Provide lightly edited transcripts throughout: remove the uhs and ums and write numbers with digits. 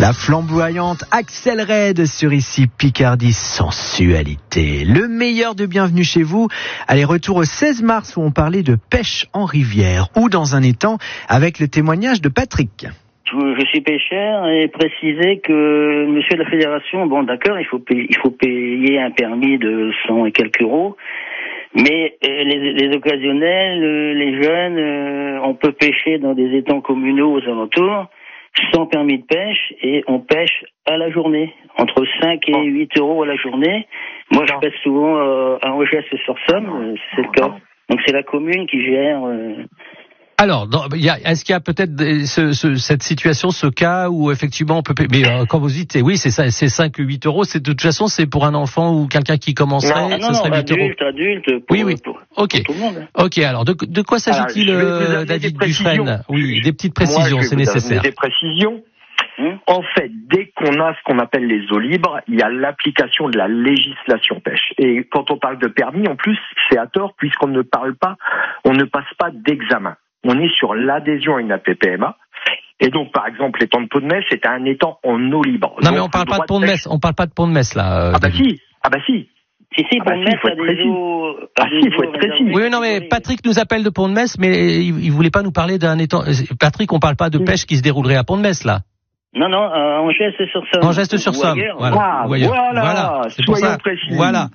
La flamboyante Axel Red sur ici Picardie Sensualité. Le meilleur de Bienvenue chez vous. Allez, retour au 16 mars où on parlait de pêche en rivière ou dans un étang avec le témoignage de Patrick. Je suis pêcheur et préciser que monsieur de la fédération, bon d'accord, il faut payer un permis de 100 et quelques euros, mais les occasionnels, les jeunes, on peut pêcher dans des étangs communaux aux alentours sans permis de pêche et on pêche à la journée, entre 5 et 8 euros à la journée. Moi je pêche souvent à Angers-sur-Somme, c'est le cas. Donc c'est la commune qui gère... Alors, est-ce qu'il y a peut-être cette situation, ce cas où effectivement on peut payer, mais quand vous dites, oui, c'est ça, c'est 5 ou 8 euros, c'est de toute façon, c'est pour un enfant ou quelqu'un qui commencerait, non, serait 8 euros. Adulte, oui. Pour tout le monde. Ok, alors de quoi s'agit-il, David Dufresne? Oui, des petites précisions, c'est nécessaire. Des précisions. En fait, dès qu'on a ce qu'on appelle les eaux libres, il y a l'application de la législation pêche. Et quand on parle de permis, en plus, c'est à tort puisqu'on ne passe pas d'examen. On est sur l'adhésion à une APPMA. Et donc, par exemple, l'étang de Pont-de-Metz, c'est un étang en eau libre. Non, donc, mais on parle pas de Pont-de-Metz. On parle pas de Pont-de-Metz, là. Si. Si, Pont-de-Metz, il faut être précis. Oui, non, mais Patrick nous appelle de Pont-de-Metz, mais il voulait pas nous parler d'un étang. Patrick, on parle pas de pêche qui se déroulerait à Pont-de-Metz, là. Non, Angers-sur-Somme. Angers-sur-Somme. Voilà. C'est pour ça. Précis. Voilà.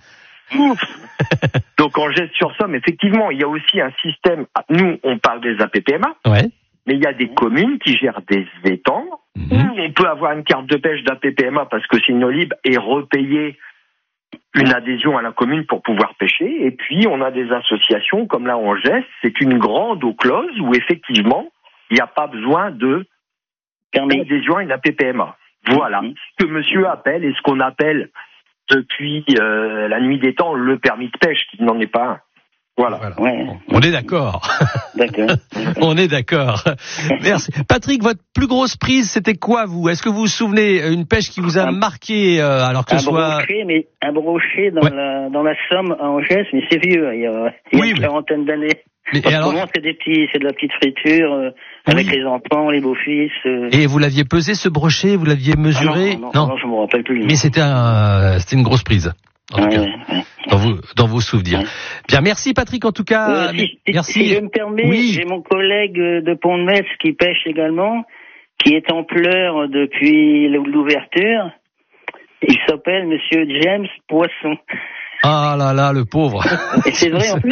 Donc Angers-sur-Somme, effectivement, il y a aussi un système. Nous, on parle des APPMA, ouais. Mais il y a des communes qui gèrent des étangs où on peut avoir une carte de pêche d'APPMA parce que c'est une eau libre et repayer une adhésion à la commune pour pouvoir pêcher. Et puis on a des associations comme là Angers, c'est une grande eau close où effectivement il n'y a pas besoin d'adhésion à une APPMA. Voilà ce que monsieur appelle et ce qu'on appelle depuis la nuit des temps, le permis de pêche, qui n'en est pas un. Voilà. Ouais. On est d'accord. D'accord. On est d'accord. Merci. Patrick, votre plus grosse prise, c'était quoi, vous? Est-ce que vous vous souvenez une pêche qui vous a marqué, alors que ce soit... Un brochet dans la Somme à Angers, mais c'est vieux, il y a une quarantaine d'années. Et alors... c'est de la petite friture, avec les enfants, les beaux-fils. Et vous l'aviez pesé, ce brochet? Vous l'aviez mesuré? Non, je me rappelle plus. Mais c'était une grosse prise. En tout cas, dans vos souvenirs. Bien, merci Patrick, en tout cas. Merci. Si je me permets, j'ai mon collègue de Pont-de-Metz qui pêche également, qui est en pleurs depuis l'ouverture. Il s'appelle Monsieur James Poisson. Ah là là, le pauvre. Et c'est vrai en plus.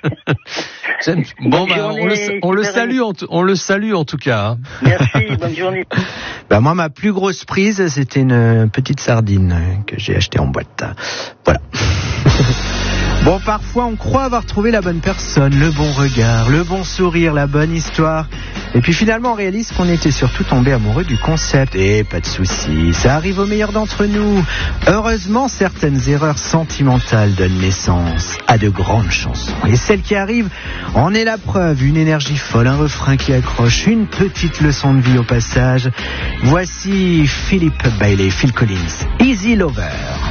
Bon, on le salue en tout cas. Merci, bonne journée. Moi, ma plus grosse prise, c'était une petite sardine que j'ai achetée en boîte. Voilà. Bon, parfois, on croit avoir trouvé la bonne personne, le bon regard, le bon sourire, la bonne histoire. Et puis finalement, on réalise qu'on était surtout tombé amoureux du concept. Et pas de souci, ça arrive aux meilleurs d'entre nous. Heureusement, certaines erreurs sentimentales donnent naissance à de grandes chansons. Et celle qui arrive en est la preuve. Une énergie folle, un refrain qui accroche, une petite leçon de vie au passage. Voici Phil Collins, Easy Lover.